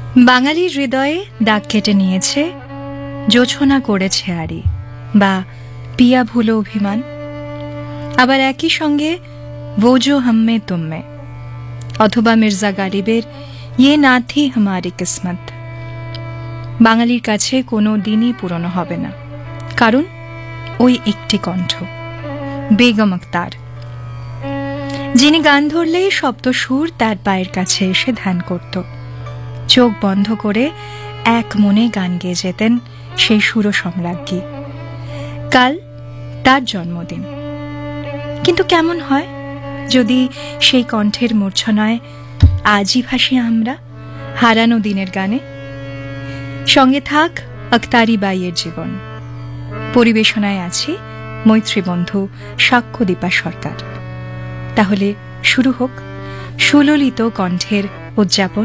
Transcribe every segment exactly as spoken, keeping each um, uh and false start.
বাঙালির হৃদয়ে দাগ কেটে নিয়েছে জোছনা করেছে আড়ি বা পিয়া ভুলো অভিমান, আবার একই সঙ্গে ভোজো হাম্মে তুম্মে অথবা মির্জা গালিবের ইয়ে না থি হামারি কিসমত বাঙালির কাছে কোনো দিনই পুরনো হবে না, কারণ ওই একটি কণ্ঠ, বেগম আক্তার, যিনি গান ধরলেই সপ্তসুর তার পায়ের কাছে এসে ধ্যান করত। চোখ বন্ধ করে এক মনে গান গেয়ে যেতেন সেই সুর সম্রাজ্ঞী। কাল তার জন্মদিন, কিন্তু কেমন হয় যদি সেই কণ্ঠের মূর্ছনায় আজই ভাসি আমরা হারানো দিনের গানে। সঙ্গে থাক আক্তারি বাইয়ের জীবন। পরিবেশনায় আছি মৈত্রী বন্ধু সাক্ষ্যদীপা সরকার। তাহলে শুরু হোক সুললিত কণ্ঠের উদযাপন।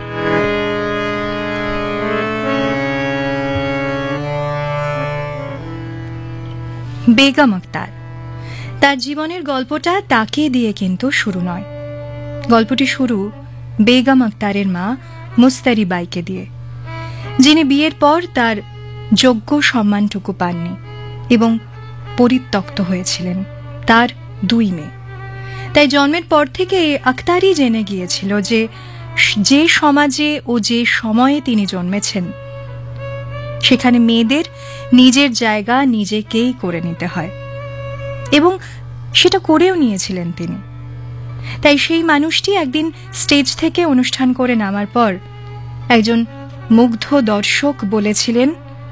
বেগম আক্তার, তার জীবনের গল্পটা তাকে দিয়ে কিন্তু শুরু নয়। গল্পটি শুরু বেগম আক্তারের মা মুস্তারি বাইকে দিয়ে, যিনি বিয়ের পর তার যোগ্য সম্মানটুকু পাননি এবং পরিত্যক্ত হয়েছিলেন তার দুই মেয়ে। তাই জন্মের পর থেকে আক্তারই জেনে গিয়েছিল যে যে সমাজে ও যে সময়ে তিনি জন্মেছেন সেখানে মেয়েদের নিজের জায়গা নিজেকেই করে নিতে হয়, এবং সেটা করেও নিয়েছিলেন তিনি। তাই সেই মানুষটি একদিন স্টেজ থেকে অনুষ্ঠান করে নামার পর একজন মুগ্ধ দর্শক বলেছিলেন,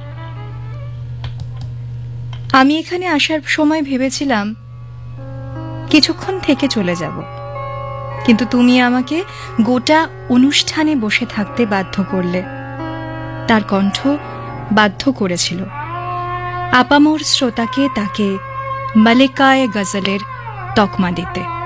আমি এখানে আসার সময় ভেবেছিলাম কিছুক্ষণ থেকে চলে যাব, কিন্তু তুমি আমাকে গোটা অনুষ্ঠানে বসে থাকতে বাধ্য করলে। তার কণ্ঠ বাধ্য করেছিল আপামোর শ্রোতাকে তাকে মালিকায়ে গজলের তকমা দিতে।